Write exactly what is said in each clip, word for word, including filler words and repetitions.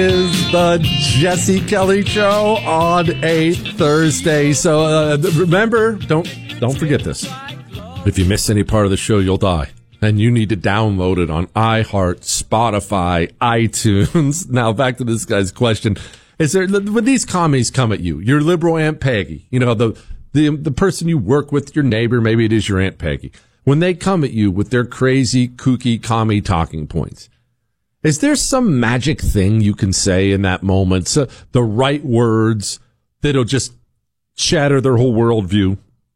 Is the Jesse Kelly Show on a Thursday. So uh, remember, don't don't forget this. If you miss any part of the show, you'll die. And you need to download it on iHeart, Spotify, iTunes. Now, back to this guy's question. Is there, when these commies come at you, your liberal Aunt Peggy, you know, the, the, the person you work with, your neighbor, maybe it is your Aunt Peggy. When they come at you with their crazy, kooky, commie talking points, is there some magic thing you can say in that moment? So the right words that'll just shatter their whole worldview?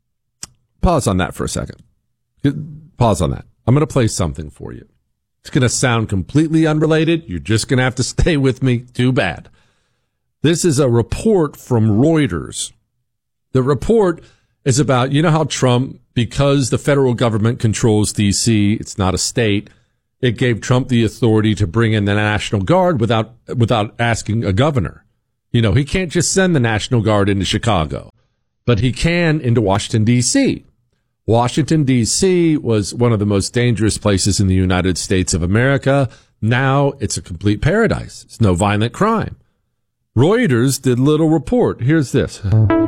Pause on that for a second. Pause on that. I'm going to play something for you. It's going to sound completely unrelated. You're just going to have to stay with me. Too bad. This is a report from Reuters. The report is about, you know how Trump, because the federal government controls D C, it's not a state, it gave Trump the authority to bring in the National Guard without without asking a governor. You know, he can't just send the National Guard into Chicago, but he can into Washington, D C. Washington, D C was one of the most dangerous places in the United States of America. Now it's a complete paradise. It's no violent crime. Reuters did a little report. Here's this.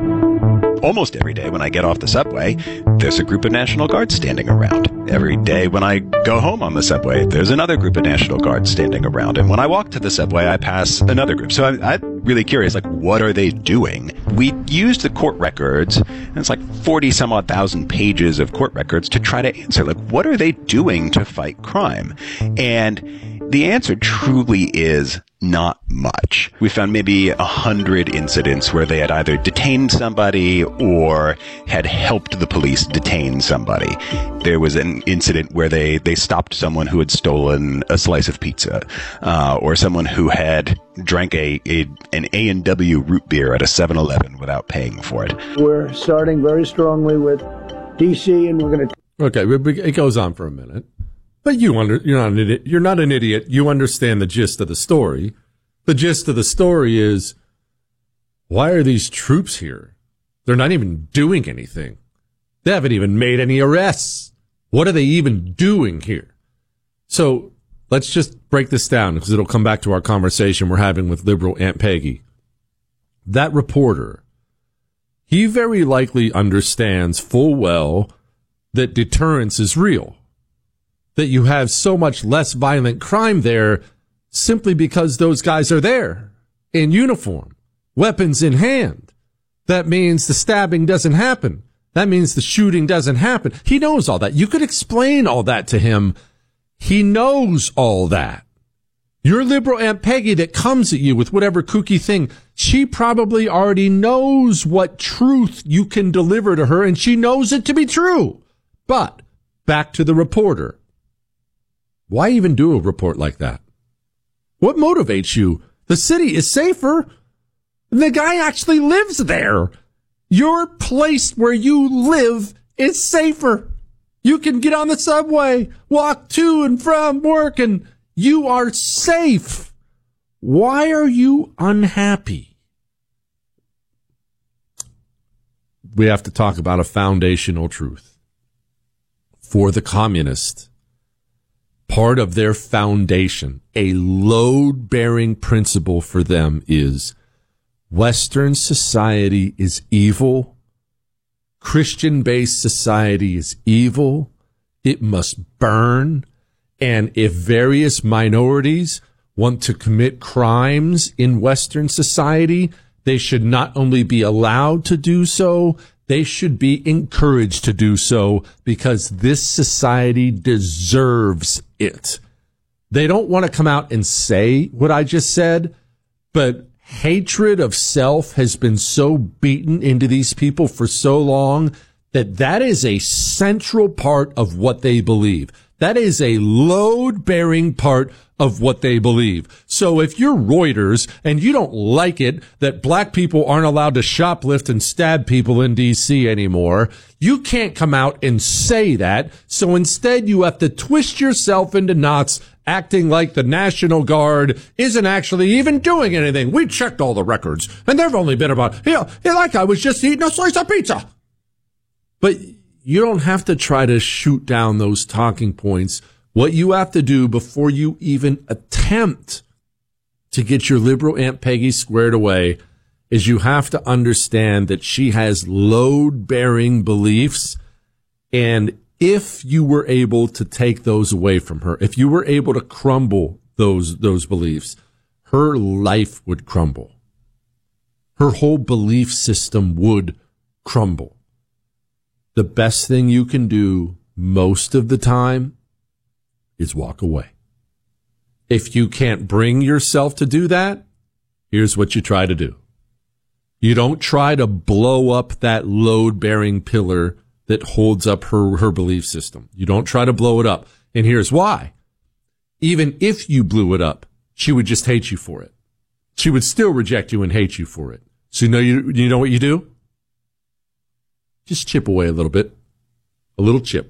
Almost every day when I get off the subway, there's a group of National Guards standing around. Every day when I go home on the subway, there's another group of National Guards standing around. And when I walk to the subway, I pass another group. So I'm, I'm really curious, like, what are they doing? We used the court records, and it's like forty some odd thousand pages of court records to try to answer, like, what are they doing to fight crime? And the answer truly is not much. We found maybe a hundred incidents where they had either detained somebody or had helped the police detain somebody. There was an incident where they, they stopped someone who had stolen a slice of pizza, uh, or someone who had drank a, a an A and W root beer at a seven eleven without paying for it. We're starting very strongly with D C, and we're going to... Okay, it goes on for a minute. But you under, you're not an idiot. You're not an idiot. You understand the gist of the story. The gist of the story is, why are these troops here? They're not even doing anything. They haven't even made any arrests. What are they even doing here? So let's just break this down because it'll come back to our conversation we're having with liberal Aunt Peggy. That reporter, he very likely understands full well that deterrence is real. That you have so much less violent crime there simply because those guys are there in uniform, weapons in hand. That means the stabbing doesn't happen. That means the shooting doesn't happen. He knows all that. You could explain all that to him. He knows all that. Your liberal Aunt Peggy that comes at you with whatever kooky thing, she probably already knows what truth you can deliver to her, and she knows it to be true. But back to the reporter. Why even do a report like that? What motivates you? The city is safer. The guy actually lives there. Your place where you live is safer. You can get on the subway, walk to and from work, and you are safe. Why are you unhappy? We have to talk about a foundational truth. For the communists, part of their foundation, a load-bearing principle for them is Western society is evil. Christian-based society is evil. It must burn. And if various minorities want to commit crimes in Western society, they should not only be allowed to do so, they should be encouraged to do so because this society deserves it. They don't want to come out and say what I just said, but hatred of self has been so beaten into these people for so long that that is a central part of what they believe. That is a load-bearing part of what they believe. So if you're Reuters and you don't like it that black people aren't allowed to shoplift and stab people in D C anymore, you can't come out and say that. So instead you have to twist yourself into knots acting like the National Guard isn't actually even doing anything. We checked all the records and they've only been about, you know, like I was just eating a slice of pizza. But you don't have to try to shoot down those talking points. What you have to do before you even attempt to get your liberal Aunt Peggy squared away is you have to understand that she has load-bearing beliefs, and if you were able to take those away from her, if you were able to crumble those those beliefs, her life would crumble. Her whole belief system would crumble. The best thing you can do most of the time is walk away. If you can't bring yourself to do that, here's what you try to do. You don't try to blow up that load-bearing pillar that holds up her, her belief system. You don't try to blow it up. And here's why. Even if you blew it up, she would just hate you for it. She would still reject you and hate you for it. So you know, you, you know what you do? Just chip away a little bit. A little chip.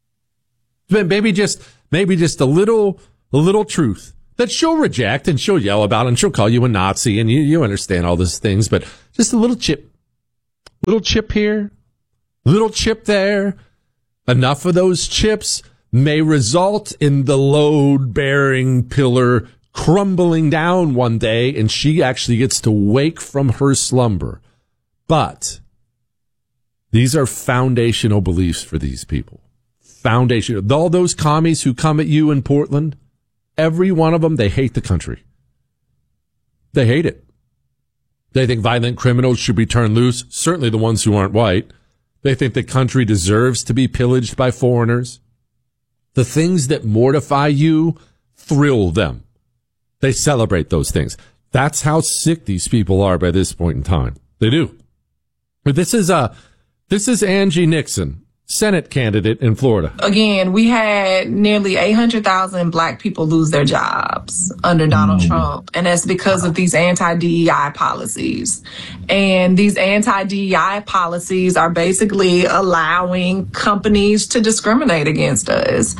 Maybe just, maybe just a little, a little truth that she'll reject and she'll yell about and she'll call you a Nazi and you, you understand all those things, but just a little chip. Little chip here, little chip there. Enough of those chips may result in the load-bearing pillar crumbling down one day and she actually gets to wake from her slumber. But these are foundational beliefs for these people. Foundational. All those commies who come at you in Portland, every one of them, they hate the country. They hate it. They think violent criminals should be turned loose, certainly the ones who aren't white. They think the country deserves to be pillaged by foreigners. The things that mortify you thrill them. They celebrate those things. That's how sick these people are by this point in time. They do. But this is uh, this is Angie Nixon, Senate candidate in Florida. Again, we had nearly eight hundred thousand black people lose their jobs under Donald mm. Trump. And that's because of these anti-D E I policies. And these anti-D E I policies are basically allowing companies to discriminate against us.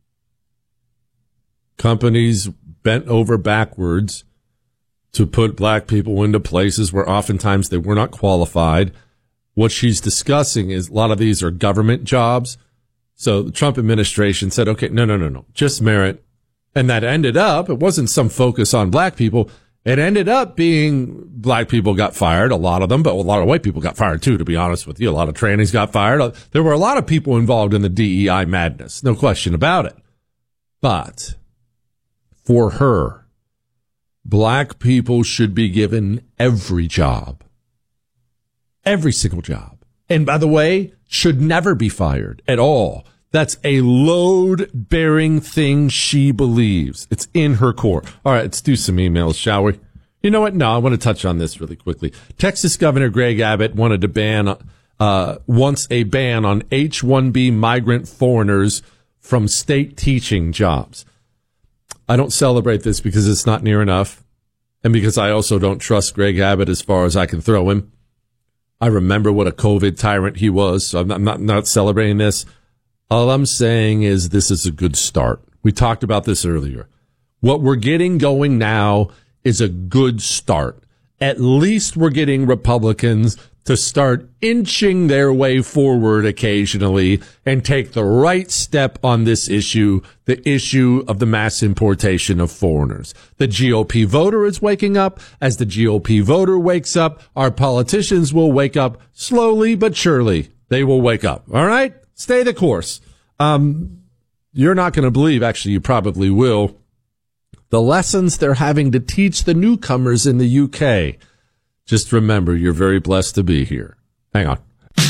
Companies bent over backwards to put black people into places where oftentimes they were not qualified. What she's discussing is a lot of these are government jobs. So the Trump administration said, okay, no, no, no, no, just merit. And that ended up, it wasn't some focus on black people. It ended up being black people got fired, a lot of them, but a lot of white people got fired too, to be honest with you. A lot of trannies got fired. There were a lot of people involved in the D E I madness, no question about it. But for her, black people should be given every job. Every single job. And by the way, should never be fired at all. That's a load-bearing thing she believes. It's in her core. All right, let's do some emails, shall we? You know what? No, I want to touch on this really quickly. Texas Governor Greg Abbott wanted to ban, uh, wants a ban on H one B migrant foreigners from state teaching jobs. I don't celebrate this because it's not near enough. And because I also don't trust Greg Abbott as far as I can throw him. I remember what a COVID tyrant he was, so I'm not, I'm not, not celebrating this. All I'm saying is this is a good start. We talked about this earlier. What we're getting going now is a good start. At least we're getting Republicans to start inching their way forward occasionally and take the right step on this issue, the issue of the mass importation of foreigners. The G O P voter is waking up. As the G O P voter wakes up, our politicians will wake up slowly but surely. They will wake up. All right? Stay the course. Um, you're not going to believe, actually, you probably will, the lessons they're having to teach the newcomers in the U K. Just remember, you're very blessed to be here. Hang on.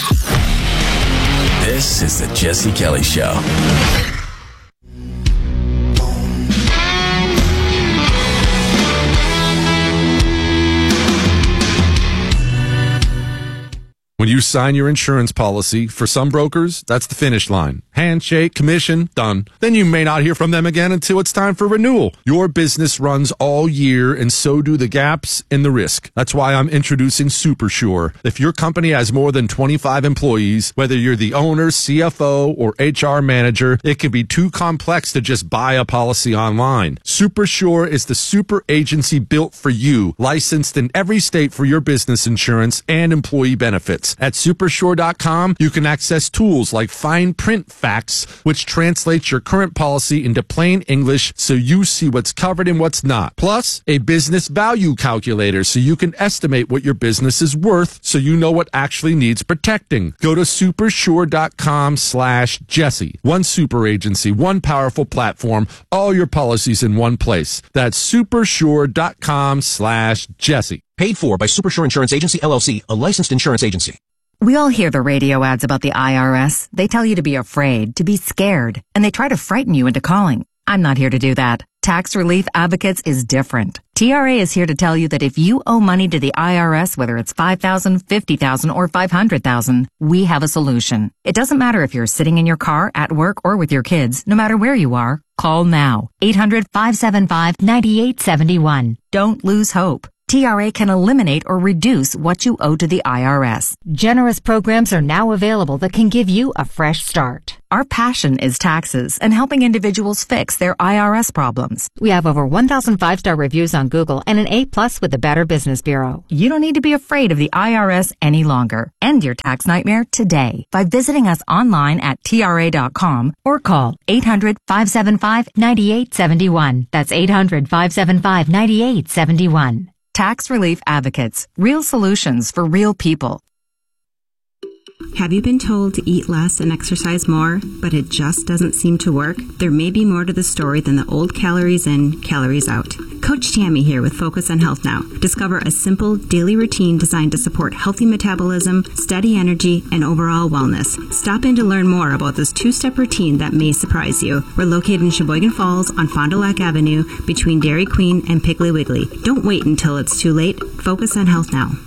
This is the Jesse Kelly Show. When you sign your insurance policy, for some brokers, that's the finish line. Handshake, commission, done. Then you may not hear from them again until it's time for renewal. Your business runs all year, and so do the gaps and the risk. That's why I'm introducing SuperSure. If your company has more than twenty-five employees, whether you're the owner, C F O, or H R manager, it can be too complex to just buy a policy online. SuperSure is the super agency built for you, licensed in every state for your business insurance and employee benefits. At Supersure dot com, you can access tools like Fine Print Facts, which translates your current policy into plain English so you see what's covered and what's not. Plus, a business value calculator so you can estimate what your business is worth so you know what actually needs protecting. Go to Supersure dot com slash Jesse. One super agency, one powerful platform, all your policies in one place. That's Supersure dot com slash Jesse. Paid for by Supersure Insurance Agency, L L C, a licensed insurance agency. We all hear the radio ads about the I R S. They tell you to be afraid, to be scared, and they try to frighten you into calling. I'm not here to do that. Tax Relief Advocates is different. T R A is here to tell you that if you owe money to the I R S, whether it's five thousand dollars, fifty thousand dollars, or five hundred thousand dollars, we have a solution. It doesn't matter if you're sitting in your car, at work, or with your kids. No matter where you are, call now. eight hundred, five seven five, nine eight seven one. Don't lose hope. T R A can eliminate or reduce what you owe to the I R S. Generous programs are now available that can give you a fresh start. Our passion is taxes and helping individuals fix their I R S problems. We have over one thousand five-star reviews on Google and an A plus with the Better Business Bureau. You don't need to be afraid of the I R S any longer. End your tax nightmare today by visiting us online at T R A dot com or call eight hundred, five seven five, nine eight seven one. That's eight hundred, five seven five, nine eight seven one. Tax Relief Advocates. Real solutions for real people. Have you been told to eat less and exercise more, but it just doesn't seem to work? There may be more to the story than the old calories in, calories out. Coach Tammy here with Focus on Health Now. Discover a simple daily routine designed to support healthy metabolism, steady energy, and overall wellness. Stop in to learn more about this two-step routine that may surprise you. We're located in Sheboygan Falls on Fond du Lac Avenue between Dairy Queen and Piggly Wiggly. Don't wait until it's too late. Focus on Health Now.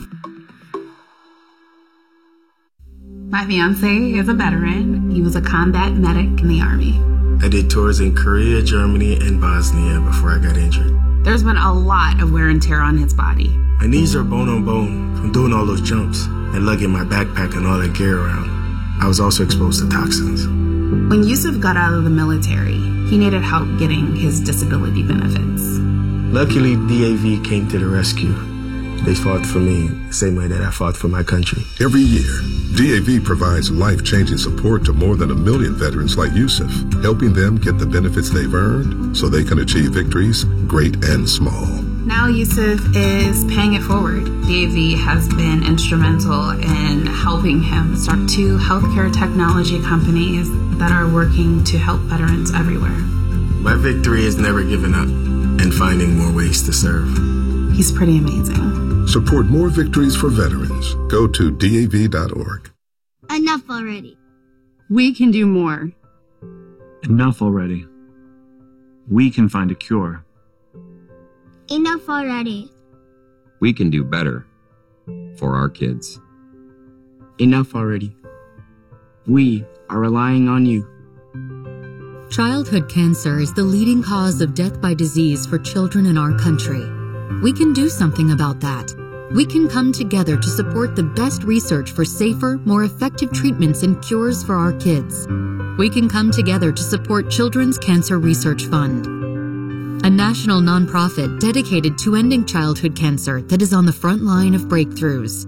My fiance is a veteran. He was a combat medic in the Army. I did tours in Korea, Germany, and Bosnia before I got injured. There's been a lot of wear and tear on his body. My knees are bone on bone from doing all those jumps and lugging my backpack and all that gear around. I was also exposed to toxins. When Yusuf got out of the military, he needed help getting his disability benefits. Luckily, D A V came to the rescue. They fought for me the same way that I fought for my country. Every year, D A V provides life-changing support to more than a million veterans like Yusuf, helping them get the benefits they've earned so they can achieve victories, great and small. Now Yusuf is paying it forward. D A V has been instrumental in helping him start two healthcare technology companies that are working to help veterans everywhere. My victory is never giving up and finding more ways to serve. He's pretty amazing. Support more victories for veterans. Go to D A V dot org. Enough already. We can do more. Enough already. We can find a cure. Enough already. We can do better for our kids. Enough already. We are relying on you. Childhood cancer is the leading cause of death by disease for children in our country. We can do something about that. We can come together to support the best research for safer, more effective treatments and cures for our kids. We can come together to support Children's Cancer Research Fund, a national nonprofit dedicated to ending childhood cancer that is on the front line of breakthroughs.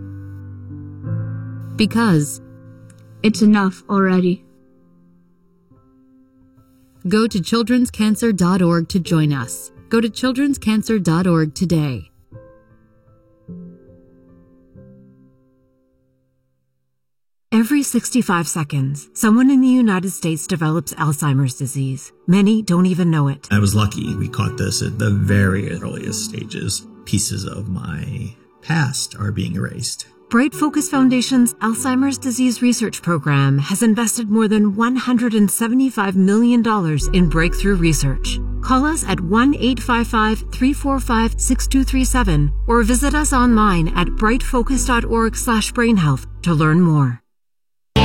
Because it's enough already. Go to children's cancer dot org to join us. Go to children's cancer dot org today. Every sixty-five seconds, someone in the United States develops Alzheimer's disease. Many don't even know it. I was lucky. We caught this at the very earliest stages. Pieces of my past are being erased. Bright Focus Foundation's Alzheimer's Disease Research Program has invested more than one hundred seventy-five million dollars in breakthrough research. Call us at one eight five five, three four five, six two three seven or visit us online at bright focus dot org slash brain health to learn more.